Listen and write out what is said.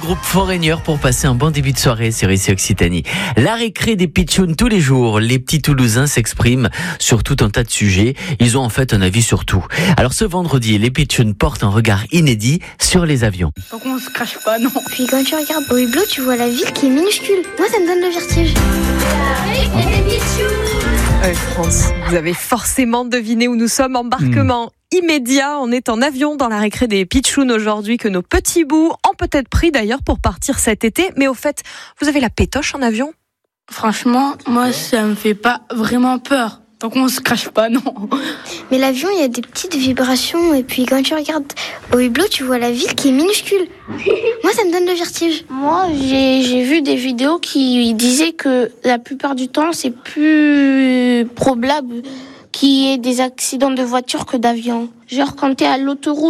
groupe Foreigner pour passer un bon début de soirée sur ici Occitanie. La récré des pitchouns tous les jours. Les petits Toulousains s'expriment sur tout un tas de sujets. Ils ont en fait un avis sur tout. Alors ce vendredi, les pitchouns portent un regard inédit sur les avions. Donc on se crache pas, non. Puis quand tu regardes au hublot, tu vois la ville qui est minuscule. Moi, ça me donne le vertige. France, vous avez forcément deviné où nous sommes. Embarquement immédiat. On est en avion dans la récré des pitchouns aujourd'hui que nos petits bouts ont peut-être pris d'ailleurs pour partir cet été. Mais au fait, vous avez la pétoche en avion ? Franchement, moi, ça me fait pas vraiment peur. Donc on se crache pas, non. Mais l'avion, il y a des petites vibrations. Et puis quand tu regardes au hublot, tu vois la ville qui est minuscule. Moi, ça me donne le vertige. Moi, j'ai vu des vidéos qui disaient que la plupart du temps, c'est plus probable qu'il y ait des accidents de voiture que d'avion. Genre quand t'es à l'autoroute,